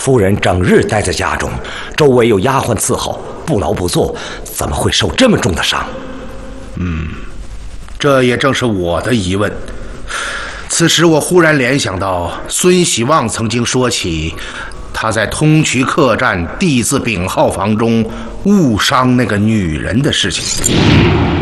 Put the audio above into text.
夫人整日待在家中，周围有丫鬟伺候，不劳不作，怎么会受这么重的伤？ 这也正是我的疑问。此时我忽然联想到孙喜旺曾经说起他在通衢客栈 D 字丙号房中误伤那个女人的事情。